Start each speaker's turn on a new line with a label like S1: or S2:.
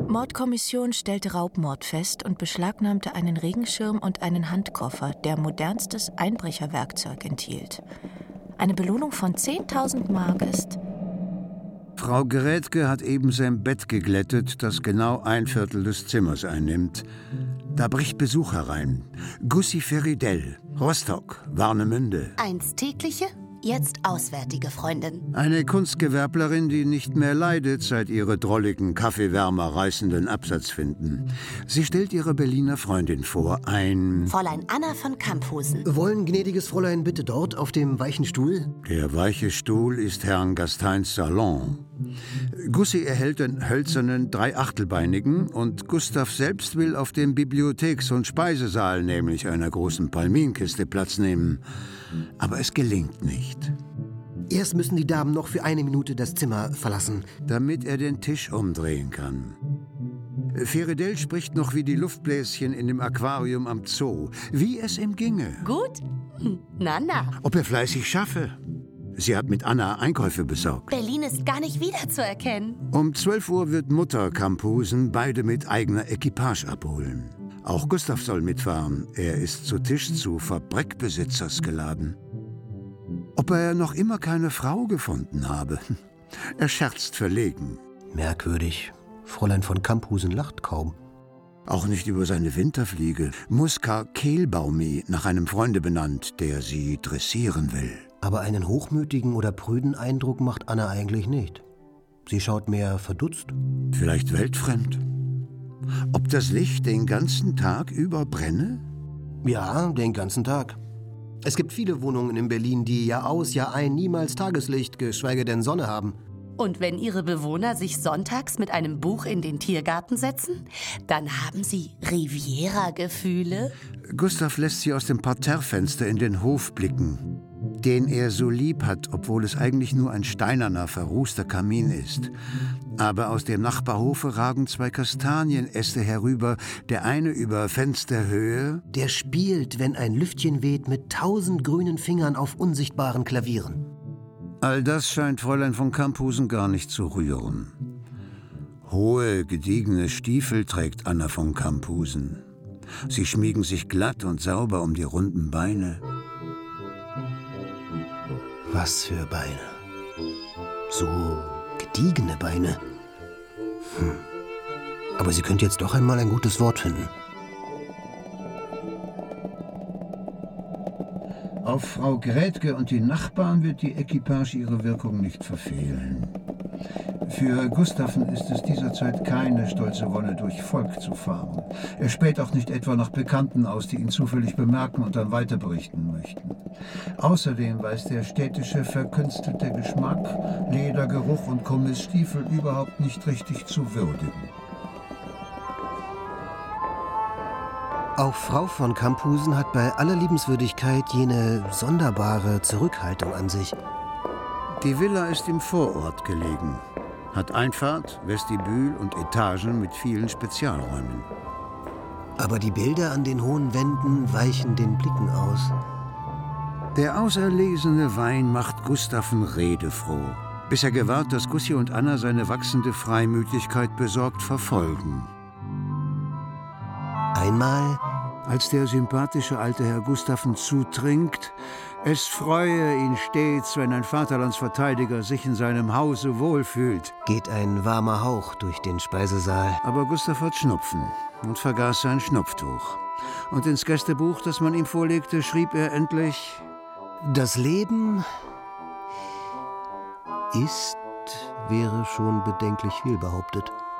S1: Mordkommission stellte Raubmord fest und beschlagnahmte einen Regenschirm und einen Handkoffer, der modernstes Einbrecherwerkzeug enthielt. Eine Belohnung von 10.000 Mark ist...
S2: Frau Gerätke hat eben sein Bett geglättet, das genau 1/4 des Zimmers einnimmt. Da bricht Besuch herein. Gussi Feridell, Rostock, Warnemünde.
S3: Einst tägliche, jetzt auswärtige Freundin.
S2: Eine Kunstgewerblerin, die nicht mehr leidet, seit ihre drolligen Kaffeewärmer reißenden Absatz finden. Sie stellt ihre Berliner Freundin vor, ein...
S3: Fräulein Anna von Kamphusen.
S4: Wollen, gnädiges Fräulein, bitte dort auf dem weichen Stuhl?
S2: Der weiche Stuhl ist Herrn Gasteins Salon. Gussi erhält den hölzernen, 3/8-beinigen und Gustav selbst will auf dem Bibliotheks- und Speisesaal, nämlich einer großen Palminkiste, Platz nehmen. Aber es gelingt nicht.
S4: Erst müssen die Damen noch für 1 Minute das Zimmer verlassen.
S2: Damit er den Tisch umdrehen kann. Feridell spricht noch wie die Luftbläschen in dem Aquarium am Zoo. Wie es ihm ginge.
S3: Gut? Na.
S2: Ob er fleißig schaffe. Sie hat mit Anna Einkäufe besorgt.
S3: Berlin ist gar nicht wiederzuerkennen.
S2: Um 12 Uhr wird Mutter Kamphusen beide mit eigener Equipage abholen. Auch Gustav soll mitfahren. Er ist zu Tisch zu Fabrikbesitzers geladen. Ob er noch immer keine Frau gefunden habe? Er scherzt verlegen.
S4: Merkwürdig. Fräulein von Kamphusen lacht kaum.
S2: Auch nicht über seine Winterfliege. Muska Kehlbaumi, nach einem Freunde benannt, der sie dressieren will.
S4: Aber einen hochmütigen oder prüden Eindruck macht Anna eigentlich nicht. Sie schaut mehr verdutzt.
S2: Vielleicht weltfremd. Ob das Licht den ganzen Tag über brenne?
S4: Ja, den ganzen Tag. Es gibt viele Wohnungen in Berlin, die Jahr aus, Jahr ein niemals Tageslicht, geschweige denn Sonne haben.
S3: Und wenn ihre Bewohner sich sonntags mit einem Buch in den Tiergarten setzen, dann haben sie Riviera-Gefühle.
S2: Gustav lässt sie aus dem Parterrefenster in den Hof blicken, den er so lieb hat, obwohl es eigentlich nur ein steinerner, verrußter Kamin ist. Aber aus dem Nachbarhofe ragen 2 Kastanienäste herüber, der eine über Fensterhöhe.
S4: Der spielt, wenn ein Lüftchen weht, mit 1000 grünen Fingern auf unsichtbaren Klavieren.
S2: All das scheint Fräulein von Kamphusen gar nicht zu rühren. Hohe, gediegene Stiefel trägt Anna von Kamphusen. Sie schmiegen sich glatt und sauber um die runden Beine.
S4: Was für Beine. So gediegene Beine. Aber sie könnte jetzt doch einmal ein gutes Wort finden.
S2: Auf Frau Grätke und die Nachbarn wird die Equipage ihre Wirkung nicht verfehlen. Für Gustaven ist es dieser Zeit keine stolze Wonne, durch Volk zu fahren. Er späht auch nicht etwa nach Bekannten aus, die ihn zufällig bemerken und dann weiter berichten möchten. Außerdem weiß der städtische, verkünstelte Geschmack, Ledergeruch und Kommissstiefel überhaupt nicht richtig zu würdigen.
S4: Auch Frau von Kamphusen hat bei aller Liebenswürdigkeit jene sonderbare Zurückhaltung an sich.
S2: Die Villa ist im Vorort gelegen, hat Einfahrt, Vestibül und Etagen mit vielen Spezialräumen.
S4: Aber die Bilder an den hohen Wänden weichen den Blicken aus.
S2: Der auserlesene Wein macht Gustaven redefroh, bis er gewahrt, dass Gussi und Anna seine wachsende Freimütigkeit besorgt verfolgen.
S4: Einmal,
S2: als der sympathische alte Herr Gustaven zutrinkt, es freue ihn stets, wenn ein Vaterlandsverteidiger sich in seinem Hause wohlfühlt.
S4: Geht ein warmer Hauch durch den Speisesaal.
S2: Aber Gustav hat Schnupfen und vergaß sein Schnupftuch. Und ins Gästebuch, das man ihm vorlegte, schrieb er endlich:
S4: Das Leben ist, wäre schon bedenklich viel behauptet.